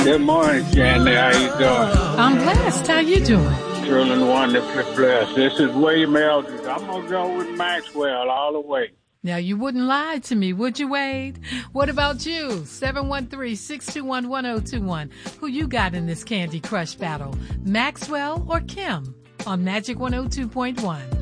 Good morning, Shanley. How you doing? I'm blessed. How you doing? Feeling wonderfully blessed. This is William Eldridge. I'm going to go with Maxwell all the way. Now, you wouldn't lie to me, would you, Wade? What about you? 713-621-1021. Who you got in this Candy Crush battle? Maxwell or Kim on Magic 102.1?